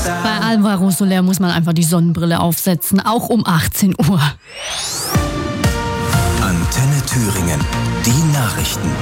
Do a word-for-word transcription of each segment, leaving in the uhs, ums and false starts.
Bei Alvaro Soler muss man einfach die Sonnenbrille aufsetzen, auch um achtzehn Uhr. Antenne Thüringen, die Nachrichten.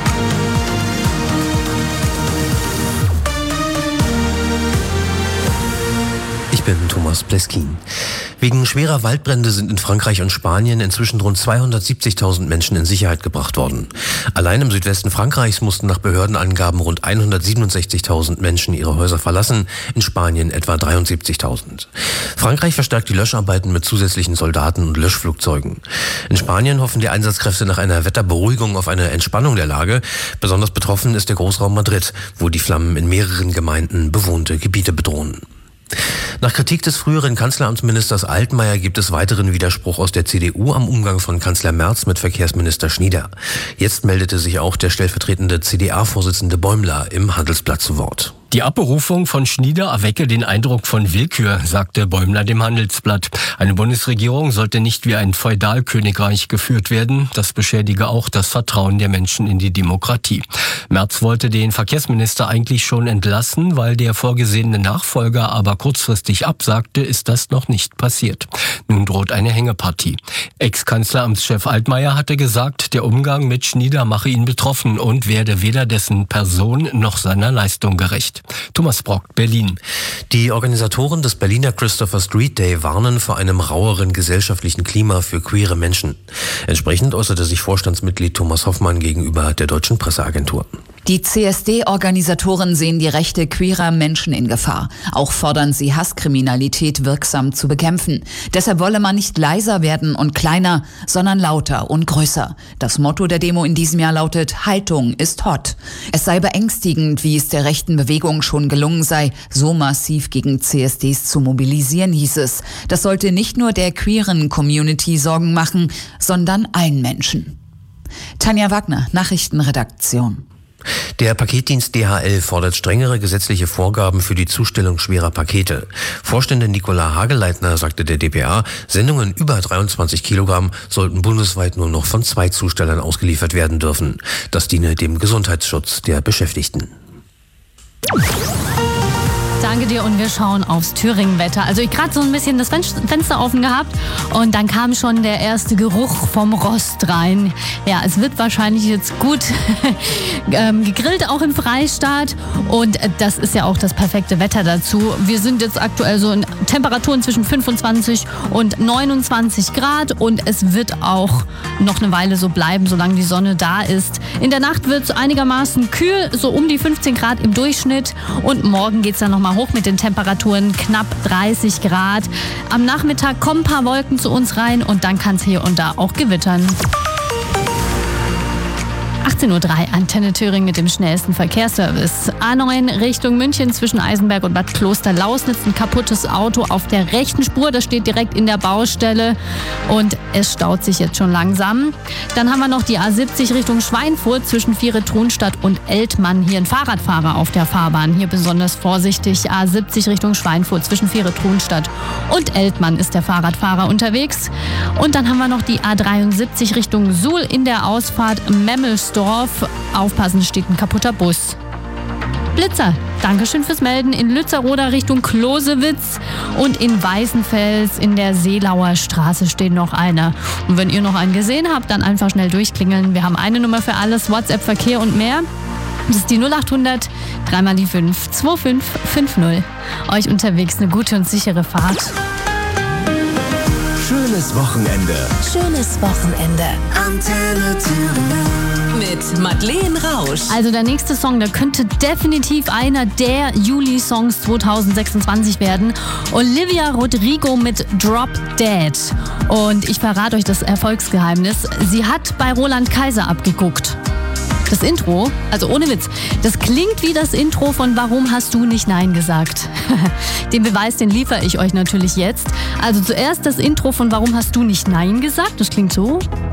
Ich bin Thomas Pleskin. Wegen schwerer Waldbrände sind in Frankreich und Spanien inzwischen rund zweihundertsiebzigtausend Menschen in Sicherheit gebracht worden. Allein im Südwesten Frankreichs mussten nach Behördenangaben rund hundertsiebenundsechzigtausend Menschen ihre Häuser verlassen, in Spanien etwa dreiundsiebzigtausend. Frankreich verstärkt die Löscharbeiten mit zusätzlichen Soldaten und Löschflugzeugen. In Spanien hoffen die Einsatzkräfte nach einer Wetterberuhigung auf eine Entspannung der Lage. Besonders betroffen ist der Großraum Madrid, wo die Flammen in mehreren Gemeinden bewohnte Gebiete bedrohen. Nach Kritik des früheren Kanzleramtsministers Altmaier gibt es weiteren Widerspruch aus der C D U am Umgang von Kanzler Merz mit Verkehrsminister Schnieder. Jetzt meldete sich auch der stellvertretende C D A-Vorsitzende Bäumler im Handelsblatt zu Wort. Die Abberufung von Schnieder erwecke den Eindruck von Willkür, sagte Bäumler dem Handelsblatt. Eine Bundesregierung sollte nicht wie ein Feudalkönigreich geführt werden. Das beschädige auch das Vertrauen der Menschen in die Demokratie. Merz wollte den Verkehrsminister eigentlich schon entlassen, weil der vorgesehene Nachfolger aber kurzfristig absagte, ist das noch nicht passiert. Nun droht eine Hängepartie. Ex-Kanzleramtschef Altmaier hatte gesagt, der Umgang mit Schnieder mache ihn betroffen und werde weder dessen Person noch seiner Leistung gerecht. Thomas Brock, Berlin. Die Organisatoren des Berliner Christopher Street Day warnen vor einem raueren gesellschaftlichen Klima für queere Menschen. Entsprechend äußerte sich Vorstandsmitglied Thomas Hoffmann gegenüber der Deutschen Presseagentur. Die C S D-Organisatoren sehen die Rechte queerer Menschen in Gefahr. Auch fordern sie, Hasskriminalität wirksam zu bekämpfen. Deshalb wolle man nicht leiser werden und kleiner, sondern lauter und größer. Das Motto der Demo in diesem Jahr lautet: Haltung ist hot. Es sei beängstigend, wie es der rechten Bewegung schon gelungen sei, so massiv gegen C S Ds zu mobilisieren, hieß es. Das sollte nicht nur der queeren Community Sorgen machen, sondern allen Menschen. Tanja Wagner, Nachrichtenredaktion. Der Paketdienst D H L fordert strengere gesetzliche Vorgaben für die Zustellung schwerer Pakete. Vorständin Nicola Hageleitner sagte der D P A, Sendungen über dreiundzwanzig Kilogramm sollten bundesweit nur noch von zwei Zustellern ausgeliefert werden dürfen. Das diene dem Gesundheitsschutz der Beschäftigten. Danke dir und wir schauen aufs Thüringen-Wetter. Also ich gerade so ein bisschen das Fenster offen gehabt und dann kam schon der erste Geruch vom Rost rein. Ja, es wird wahrscheinlich jetzt gut ähm, gegrillt, auch im Freistaat, und das ist ja auch das perfekte Wetter dazu. Wir sind jetzt aktuell so in Temperaturen zwischen fünfundzwanzig und neunundzwanzig Grad und es wird auch noch eine Weile so bleiben, solange die Sonne da ist. In der Nacht wird es einigermaßen kühl, so um die fünfzehn Grad im Durchschnitt, und morgen geht es dann nochmal hoch mit den Temperaturen, knapp dreißig Grad. Am Nachmittag kommen ein paar Wolken zu uns rein und dann kann es hier und da auch gewittern. achtzehn Uhr drei, Antenne Thüringen mit dem schnellsten Verkehrsservice. A neun Richtung München zwischen Eisenberg und Bad Kloster-Lausnitz. Ein kaputtes Auto auf der rechten Spur, das steht direkt in der Baustelle und es staut sich jetzt schon langsam. Dann haben wir noch die A siebzig Richtung Schweinfurt zwischen Viere-Trunstadt und Eltmann. Hier ein Fahrradfahrer auf der Fahrbahn. Hier besonders vorsichtig. A siebzig Richtung Schweinfurt zwischen Viere-Trunstadt und Eltmann ist der Fahrradfahrer unterwegs. Und dann haben wir noch die A dreiundsiebzig Richtung Suhl in der Ausfahrt Memmelsdorf. Aufpassen, steht ein kaputter Bus. Blitzer, Dankeschön fürs Melden. In Lützerroda Richtung Klosewitz und in Weißenfels in der Seelauer Straße steht noch einer. Und wenn ihr noch einen gesehen habt, dann einfach schnell durchklingeln. Wir haben eine Nummer für alles, WhatsApp, Verkehr und mehr. Das ist die null acht hundert, drei mal die fünf, zwei fünf fünf null. Euch unterwegs eine gute und sichere Fahrt. Schönes Wochenende. Schönes Wochenende. Antenne Thüringen. Mit Madeleine Rausch. Also der nächste Song, der könnte definitiv einer der Juli-Songs zweitausendsechsundzwanzig werden. Olivia Rodrigo mit Drop Dead. Und ich verrate euch das Erfolgsgeheimnis. Sie hat bei Roland Kaiser abgeguckt. Das Intro, also ohne Witz, das klingt wie das Intro von Warum hast du nicht Nein gesagt? Den Beweis, den liefere ich euch natürlich jetzt. Also zuerst das Intro von Warum hast du nicht Nein gesagt? Das klingt so.